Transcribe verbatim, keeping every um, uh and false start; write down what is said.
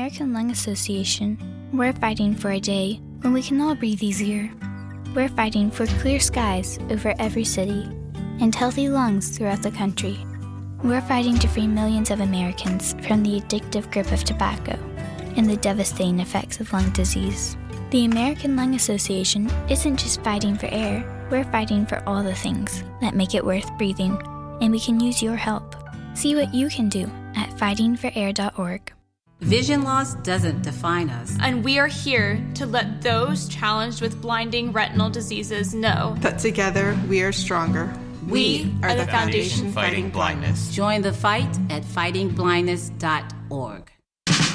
American Lung Association, we're fighting for a day when we can all breathe easier. We're fighting for clear skies over every city and healthy lungs throughout the country. We're fighting to free millions of Americans from the addictive grip of tobacco and the devastating effects of lung disease. The American Lung Association isn't just fighting for air, we're fighting for all the things that make it worth breathing, and we can use your help. See what you can do at fighting for air dot org. Vision loss doesn't define us. And we are here to let those challenged with blinding retinal diseases know that together we are stronger. We, we are, are the Foundation, Foundation Fighting Blindness. Join the fight at fighting blindness dot org.